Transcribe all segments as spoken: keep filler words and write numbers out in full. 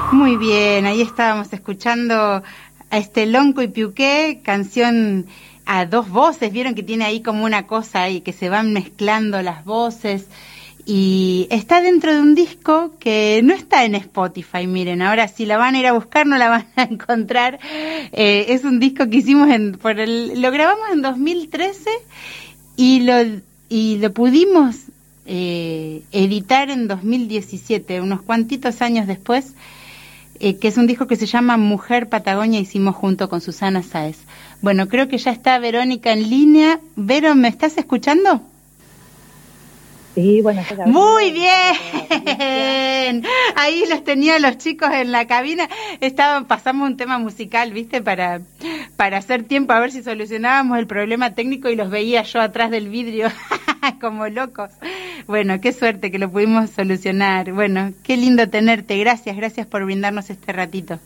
Muy bien, ahí estábamos escuchando a este Lonco y Piuqué, canción a dos voces. Vieron que tiene ahí como una cosa ahí, que se van mezclando las voces. Y está dentro de un disco que no está en Spotify, miren, ahora si la van a ir a buscar no la van a encontrar. Eh, es un disco que hicimos, en, por el, lo grabamos en dos mil trece y lo, y lo pudimos eh, editar en dos mil diecisiete, unos cuantitos años después, eh, que es un disco que se llama Mujer Patagonia, hicimos junto con Susana Sáez. Bueno, creo que ya está Verónica en línea. Vero, ¿me estás escuchando? Sí, bueno, muy bien. Ahí los tenía los chicos en la cabina. Estaban, pasamos un tema musical, ¿viste? Para, para hacer tiempo a ver si solucionábamos el problema técnico y los veía yo atrás del vidrio como locos. Bueno, qué suerte que lo pudimos solucionar. Bueno, qué lindo tenerte. Gracias, gracias por brindarnos este ratito.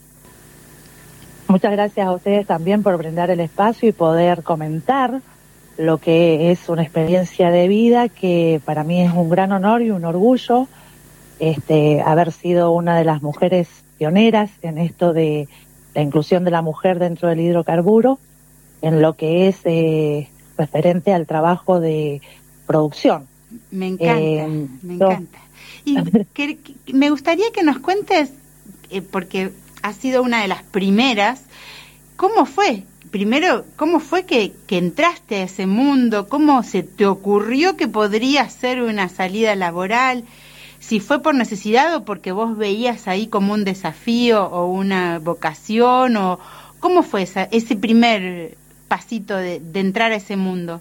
Muchas gracias a ustedes también por brindar el espacio y poder comentar lo que es una experiencia de vida que para mí es un gran honor y un orgullo este, haber sido una de las mujeres pioneras en esto de la inclusión de la mujer dentro del hidrocarburo, en lo que es eh, referente al trabajo de producción. Me encanta, eh, me yo... encanta. Y que, que, me gustaría que nos cuentes, eh, porque has sido una de las primeras, ¿cómo fue? Primero, ¿cómo fue que, que entraste a ese mundo? ¿Cómo se te ocurrió que podría ser una salida laboral? Si fue por necesidad o porque vos veías ahí como un desafío o una vocación, o ¿cómo fue esa, ese primer pasito de, de entrar a ese mundo?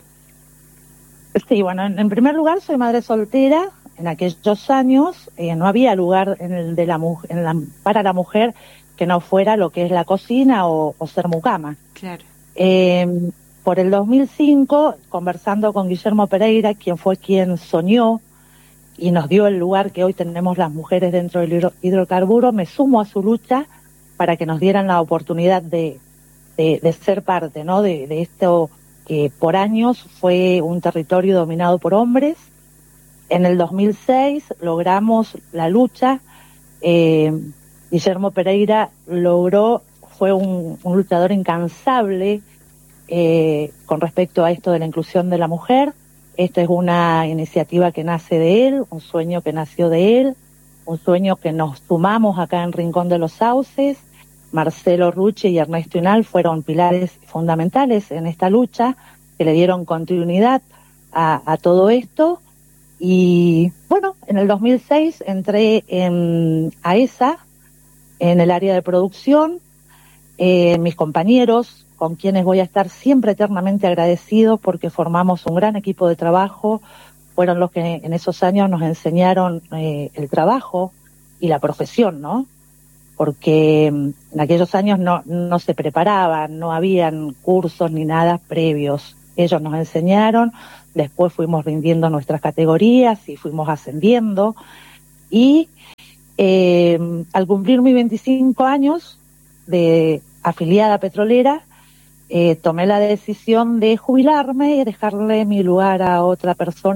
Sí, bueno, en, en primer lugar soy madre soltera. En aquellos años eh, no había lugar en el de la, en la, para la mujer que no fuera lo que es la cocina o, o ser mucama. Claro. Eh, por el dos mil cinco, conversando con Guillermo Pereira, quien fue quien soñó y nos dio el lugar que hoy tenemos las mujeres dentro del hidro, hidrocarburo, me sumo a su lucha para que nos dieran la oportunidad de, de, de ser parte, ¿no? De, de esto que por años fue un territorio dominado por hombres. En el dos mil seis logramos la lucha. Eh, Guillermo Pereira logró, fue un, un luchador incansable eh, con respecto a esto de la inclusión de la mujer. Esta es una iniciativa que nace de él, un sueño que nació de él, un sueño que nos sumamos acá en Rincón de los Sauces. Marcelo Rucci y Ernesto Inal fueron pilares fundamentales en esta lucha, que le dieron continuidad a, a todo esto. Y bueno, en el dos mil seis entré en AESA, en el área de producción. Eh, mis compañeros, con quienes voy a estar siempre eternamente agradecidos porque formamos un gran equipo de trabajo, fueron los que en esos años nos enseñaron eh, el trabajo y la profesión, ¿no? Porque en aquellos años no, no se preparaban, no habían cursos ni nada previos. Ellos nos enseñaron, después fuimos rindiendo nuestras categorías y fuimos ascendiendo. Y eh, al cumplir mis veinticinco años de afiliada petrolera, eh, tomé la decisión de jubilarme y dejarle mi lugar a otra persona